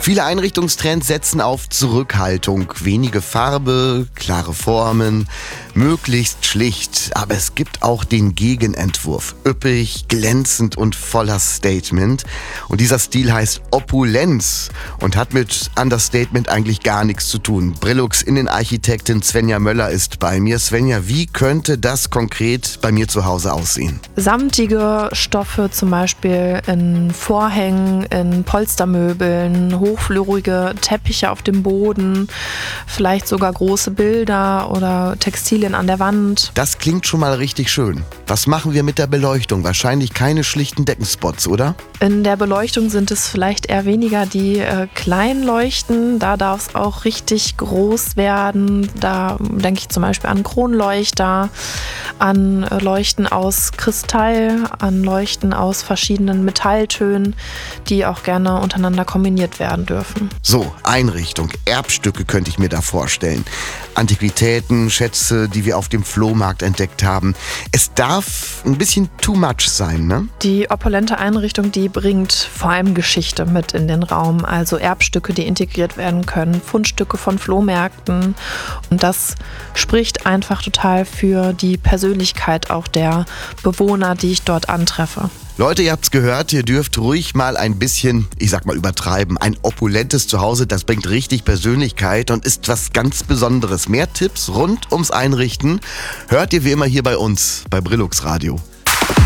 Viele Einrichtungstrends setzen auf Zurückhaltung, wenige Farbe, klare Formen, möglichst schlicht. Aber es gibt auch den Gegenentwurf, üppig, glänzend und voller Statement. Und dieser Stil heißt Opulenz und hat mit Understatement eigentlich gar nichts zu tun. Brillux Innenarchitektin Svenja Möller ist bei mir. Svenja, wie könnte das konkret bei mir zu Hause aussehen? Samtige Stoffe, zum Beispiel in Vorhängen, in Polstermöbeln, hochflorige Teppiche auf dem Boden, vielleicht sogar große Bilder oder Textilien an der Wand. Das klingt schon mal richtig schön. Was machen wir mit der Beleuchtung? Wahrscheinlich keine schlichten Deckenspots, oder? In der Beleuchtung sind es vielleicht eher weniger die kleinen Leuchten. Da darf es auch richtig groß werden. Da denke ich zum Beispiel an Kronleuchter, an Leuchten aus Kristall, an Leuchten aus verschiedenen Metalltönen, die auch gerne untereinander kombiniert werden dürfen. So, Einrichtung, Erbstücke könnte ich mir da vorstellen. Antiquitäten, Schätze, die wir auf dem Flohmarkt entdeckt haben. Es darf ein bisschen too much sein, ne? Die opulente Einrichtung, die bringt vor allem Geschichte mit in den Raum. Also Erbstücke, die integriert werden können, Fundstücke von Flohmärkten. Und das spricht einfach total für die Persönlichkeit auch der Bewohner, die ich dort antreffe. Leute, ihr habt's gehört, ihr dürft ruhig mal ein bisschen, ich sag mal übertreiben. Ein opulentes Zuhause, das bringt richtig Persönlichkeit und ist was ganz Besonderes. Mehr Tipps rund ums Einrichten hört ihr wie immer hier bei uns, bei Brillux Radio.